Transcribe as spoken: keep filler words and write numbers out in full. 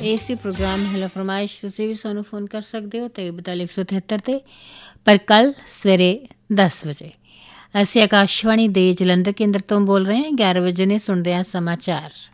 ਇਹ ਸੀ programme hello ਫਰਮਾਇਸ਼। ਤੁਸੀਂ ਵੀ ਸਾਨੂੰ ਫੋਨ ਕਰ ਸਕਦੇ ਹੋ ਤੇ ਬਤਾਲੀ ਇੱਕ ਸੌ ਤਿਹੱਤਰ 'ਤੇ, ਪਰ ਕੱਲ੍ਹ ਸਵੇਰੇ ਦਸ ਵਜੇ। ਅਸੀਂ ਆਕਾਸ਼ਵਾਣੀ ਦੇ ਜਲੰਧਰ ਕੇਂਦਰ ਤੋਂ ਬੋਲ ਰਹੇ ਹਾਂ। ਗਿਆਰਾਂ ਵਜੇ ਨੇ ਸੁਣਦੇ ਹਾਂ ਸਮਾਚਾਰ।